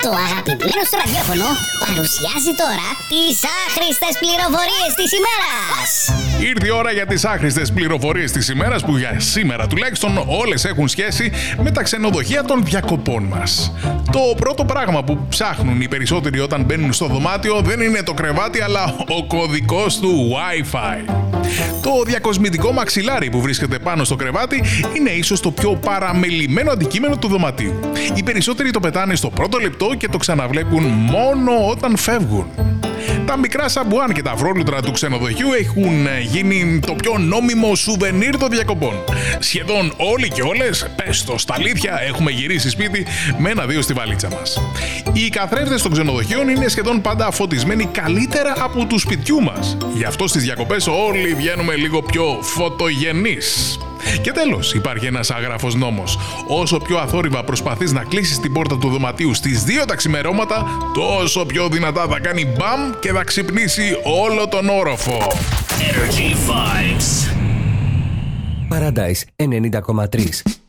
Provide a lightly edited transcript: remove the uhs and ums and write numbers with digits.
Το αγαπημένο στο ραδιόφωνο παρουσιάζει τώρα τις άχρηστες πληροφορίες της ημέρας. Ήρθε η ώρα για τις άχρηστες πληροφορίες της ημέρας που για σήμερα τουλάχιστον όλες έχουν σχέση με τα ξενοδοχεία των διακοπών μας. Το πρώτο πράγμα που ψάχνουν οι περισσότεροι όταν μπαίνουν στο δωμάτιο δεν είναι το κρεβάτι αλλά ο κωδικός του Wi-Fi. Το διακοσμητικό μαξιλάρι που βρίσκεται πάνω στο κρεβάτι είναι ίσως το πιο παραμελημένο αντικείμενο του δωματίου. Οι περισσότεροι το πετάνε στο πρώτο λεπτό και το ξαναβλέπουν μόνο όταν φεύγουν. Τα μικρά σαμπουάν και τα αφρόλουτρα του ξενοδοχείου έχουν γίνει το πιο νόμιμο σουβενίρ των διακοπών. Σχεδόν όλοι και όλες, πες το στα αλήθεια, έχουμε γυρίσει σπίτι με ένα-δύο στη βαλίτσα μας. Οι καθρέφτες των ξενοδοχείων είναι σχεδόν πάντα φωτισμένοι καλύτερα από του σπιτιού μας. Γι' αυτό στις διακοπές όλοι βγαίνουμε λίγο πιο φωτογενείς. Και τέλος, υπάρχει ένας άγραφος νόμος. Όσο πιο αθόρυβα προσπαθείς να κλείσεις την πόρτα του δωματίου στις 2 τα ξημερώματα, τόσο πιο δυνατά θα κάνει μπαμ και θα ξυπνήσει όλο τον όροφο. Energy Vibes. Paradise 90,3.